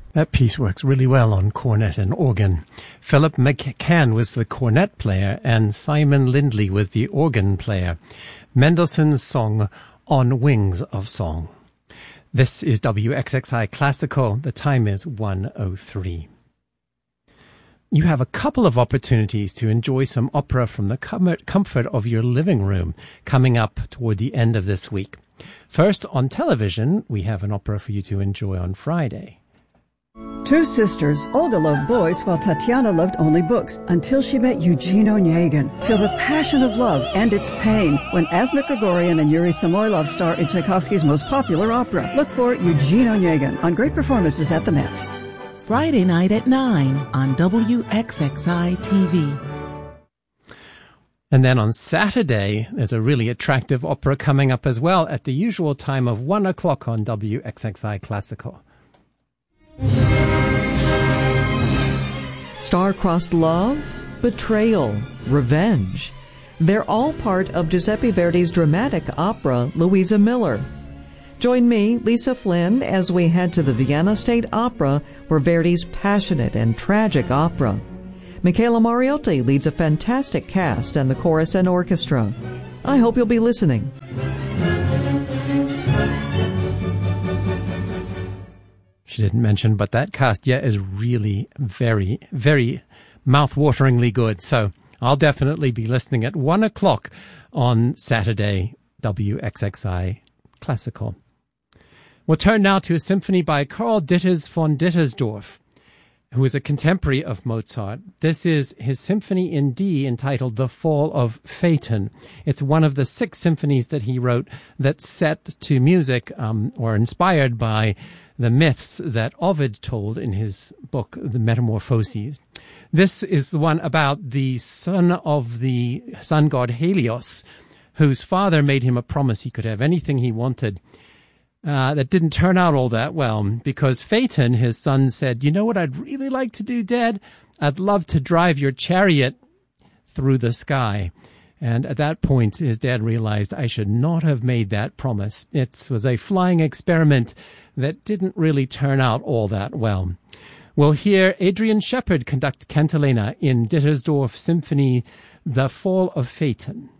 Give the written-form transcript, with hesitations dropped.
That piece works really well on cornet and organ. Philip McCann was the cornet player and Simon Lindley was the organ player. Mendelssohn's song On Wings of Song. This is WXXI Classical. The time is 1:03. You have a couple of opportunities to enjoy some opera from the comfort of your living room coming up toward the end of this week. First, on television, we have an opera for you to enjoy on Friday. Two sisters, Olga loved boys while Tatiana loved only books until she met Eugene Onegin. Feel the passion of love and its pain when Asmik Grigorian and Yuri Samoylov star in Tchaikovsky's most popular opera. Look for Eugene Onegin on Great Performances at the Met. Friday night at 9 on WXXI TV. And then on Saturday, there's a really attractive opera coming up as well at the usual time of 1 o'clock on WXXI Classical. Star-crossed love, betrayal, revenge. They're all part of Giuseppe Verdi's dramatic opera, Louisa Miller. Join me, Lisa Flynn, as we head to the Vienna State Opera for Verdi's passionate and tragic opera. Michaela Mariotti leads a fantastic cast and the chorus and orchestra. I hope you'll be listening. She didn't mention, but that cast, is really very, very mouth-wateringly good. So I'll definitely be listening at 1 o'clock on Saturday, WXXI Classical. We'll turn now to a symphony by Karl Ditters von Dittersdorf, who is a contemporary of Mozart. This is his symphony in D entitled The Fall of Phaeton. It's one of the 6 symphonies that he wrote that's set to music or inspired by the myths that Ovid told in his book, The Metamorphoses. This is the one about the son of the sun god Helios, whose father made him a promise he could have anything he wanted. That didn't turn out all that well, because Phaeton, his son, said, "You know what I'd really like to do, Dad? I'd love to drive your chariot through the sky." And at that point, his dad realized, I should not have made that promise. It was a flying experiment that didn't really turn out all that well. We'll hear Adrian Shepard conduct Cantilena in Dittersdorf Symphony, The Fall of Phaeton.